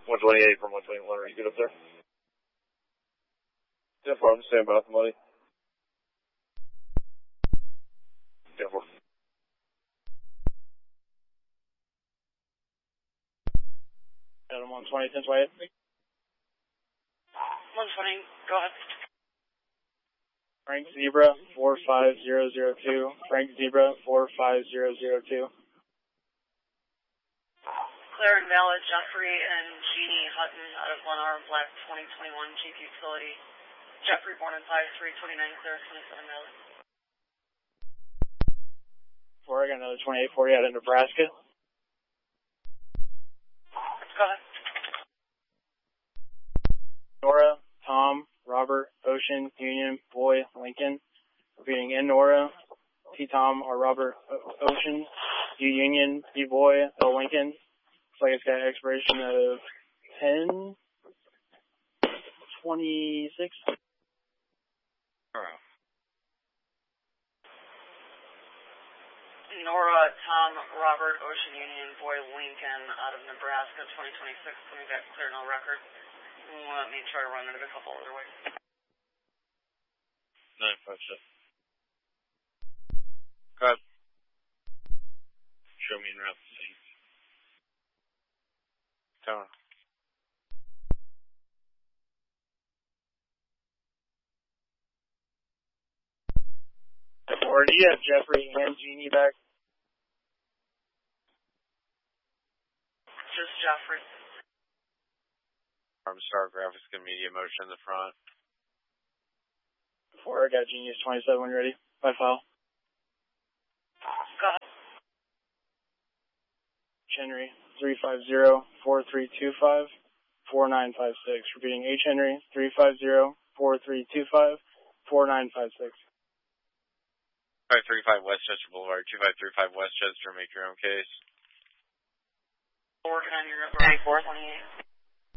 128 from 121, are you good up there? 10-4, I'm just standing by somebody. 10-4. Adam 120, 10-28. 120, go ahead. Frank Zebra 45002. Frank Zebra 45002. Clear and valid, Jeffrey and Jeannie Hutton out of Lennar Black 2021 Jeep Utility. Jeffrey born in 5/3/29, clear, 27 valid. I got another 2840 out of Nebraska. Go ahead. Nora, Tom, Robert, Ocean, Union, Boy, Lincoln. Repeating, in Nora, T Tom or Robert Ocean, U Union, B Boy, L Lincoln. Looks like it's got an expiration of 10/26. Nora, Tom, Robert, Ocean Union, Boy, Lincoln out of Nebraska 2026. Coming back clear, no record. Let me try to run it a couple other ways. 956. Go ahead. Show me in route. Tell me. Or do you have Jeffrey and Jeannie back? Just Jeffrey. Star graphics and media motion in the front. I got Genius 27 when you're ready. By file. Go ahead. Henry 350-4325-4956. Repeating, H Henry 350-4325-4956. 535 Westchester Boulevard, 2535 Westchester, make your own case. Working on your number 28.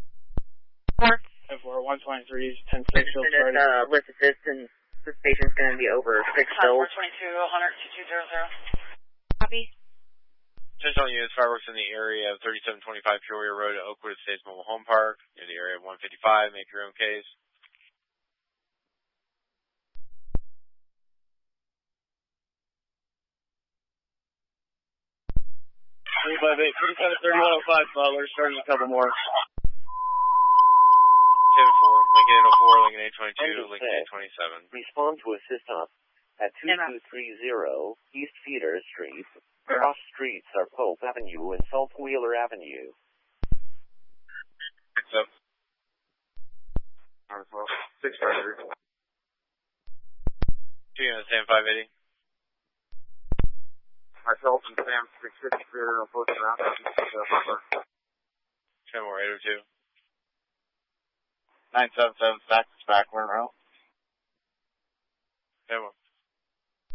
4 123 10-6 Hill Friday. List assistance, the station's going to be over 6 Hills. 422-100-2200. Copy. Central units, fireworks in the area of 3725 Peoria Road at Oakwood Estates Mobile Home Park, in the area of 155, make your own case. 358, 473105, Butler, starting a couple more. 10-4, Lincoln 804, Lincoln 822, Lincoln 827. Respond to assist us at 2230 East Feeder Street. Cross streets are Pope Avenue and Salt Wheeler Avenue. 600. 2 units, Sam 580. Myself and Sam 660 here on post around. 10 more, 802. 977 back, we're in route. 10 more.